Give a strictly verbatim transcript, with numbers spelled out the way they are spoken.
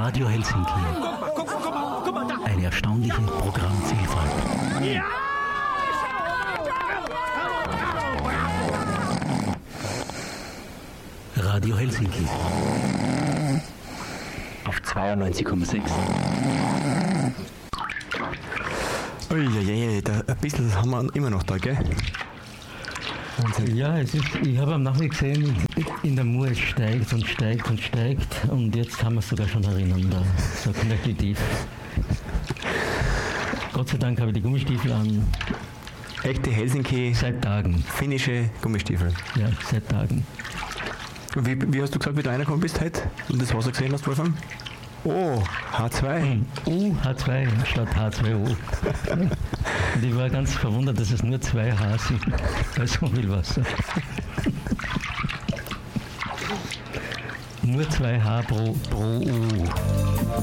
Radio Helsinki. Eine erstaunliche Programmvielfalt. Radio Helsinki. Auf zweiundneunzig Komma sechs. Uiuiui, ein bisschen haben wir immer noch da, gell? Wahnsinn. Ja, es ist, ich habe am Nachmittag gesehen, in der Mur es steigt und steigt und steigt und jetzt haben wir es sogar schon erinnern, da, so knöcheltief. Gott sei Dank habe ich die Gummistiefel an. Echte Helsinki, Seit Tagen. finnische Gummistiefel. Ja, seit Tagen. Und wie, wie hast du gesagt, wie du reingekommen bist heute und das Wasser gesehen hast, Wolfram? Oh, H zwei. U H zwei statt H zwei O. Und ich war ganz verwundert, dass es nur zwei H sind bei so viel Wasser. Nur zwei H pro, pro U.